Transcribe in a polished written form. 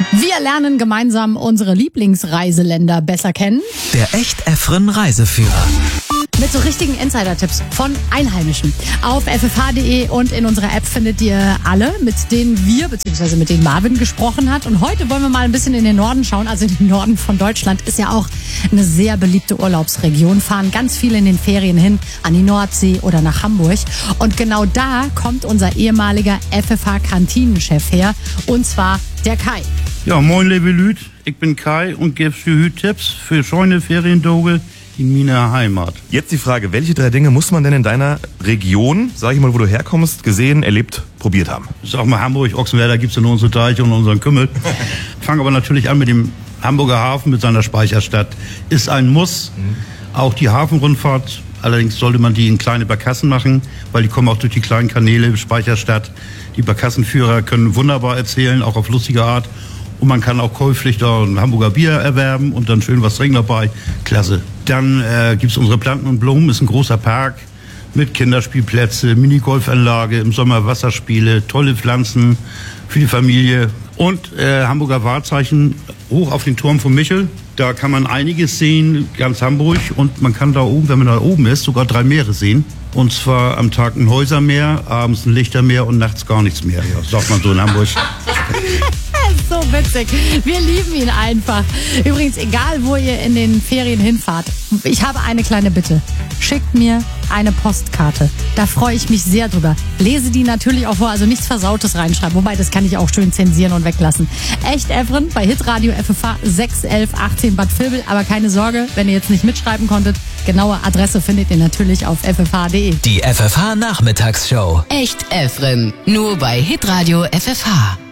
Wir lernen gemeinsam unsere Lieblingsreiseländer besser kennen. Der Echt-Efren Reiseführer. Mit so richtigen Insider-Tipps von Einheimischen. Auf ffh.de und in unserer App findet ihr alle, mit denen wir bzw. mit denen Marvin gesprochen hat. Und heute wollen wir mal ein bisschen in den Norden schauen. Also in den Norden von Deutschland ist ja auch eine sehr beliebte Urlaubsregion. Fahren ganz viele in den Ferien hin an die Nordsee oder nach Hamburg. Und genau da kommt unser ehemaliger FFH-Kantinenchef her. Und zwar der Kai. Ja, moin liebe Lüd, ich bin Kai und gebe für Tipps für schöne Ferientage in meiner Heimat. Jetzt die Frage, welche 3 Dinge muss man denn in deiner Region, sag ich mal, wo du herkommst, gesehen, erlebt, probiert haben? Sag mal Hamburg, Ochsenwerder gibt's ja nur unsere Teiche und unseren Kümmel. Fangen aber natürlich an mit dem Hamburger Hafen, mit seiner Speicherstadt. Ist ein Muss. Auch die Hafenrundfahrt, allerdings sollte man die in kleine Barkassen machen, weil die kommen auch durch die kleinen Kanäle, Speicherstadt. Die Barkassenführer können wunderbar erzählen, auch auf lustige Art. Und man kann auch käuflich da ein Hamburger Bier erwerben und dann schön was trinken dabei. Klasse. Dann gibt's unsere Planten und Blumen, ist ein großer Park mit Kinderspielplätze, Minigolfanlage, im Sommer Wasserspiele, tolle Pflanzen für die Familie. Und Hamburger Wahrzeichen hoch auf den Turm von Michel. Da kann man einiges sehen, ganz Hamburg. Und man kann da oben, wenn man da oben ist, sogar 3 Meere sehen. Und zwar am Tag ein Häusermeer, abends ein Lichtermeer und nachts gar nichts mehr. Ja, sagt man so in Hamburg. So witzig. Wir lieben ihn einfach. Übrigens, egal wo ihr in den Ferien hinfahrt, ich habe eine kleine Bitte. Schickt mir eine Postkarte. Da freue ich mich sehr drüber. Lese die natürlich auch vor, also nichts Versautes reinschreiben. Wobei, das kann ich auch schön zensieren und weglassen. Echt-Efren bei Hitradio FFH 61118 Bad Vilbel. Aber keine Sorge, wenn ihr jetzt nicht mitschreiben konntet, genaue Adresse findet ihr natürlich auf ffh.de. Die FFH Nachmittagsshow. Echt-Efren, nur bei Hitradio FFH.